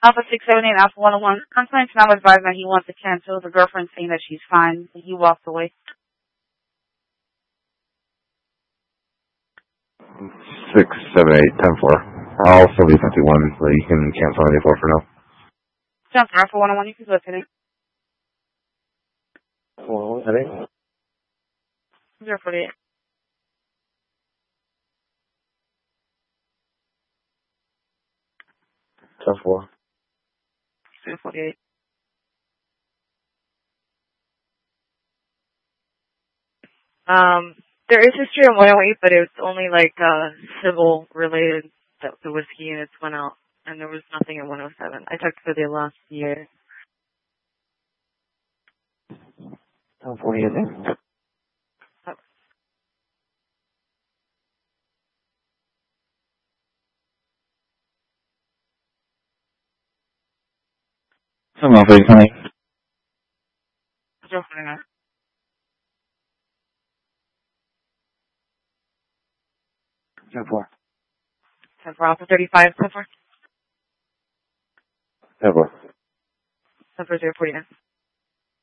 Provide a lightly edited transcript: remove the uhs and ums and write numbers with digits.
Alpha 678, Alpha 101. Constantine now advised that he wants to cancel. The girlfriend saying that she's fine. He walked away. 678, 10-4. I'll still be 51, but you can cancel 94 for now. Jumper, Alpha 101, you can go today. 101, heading. 048. Tough 4. 048. There is history on 108, but it was only like civil related. The whiskey units went out, and there was nothing at 107. I talked for the last year. 48 there. Some Alpha 8 coming. 049. 10-4. 10 for Alpha 35, 10 for 10-4. 049.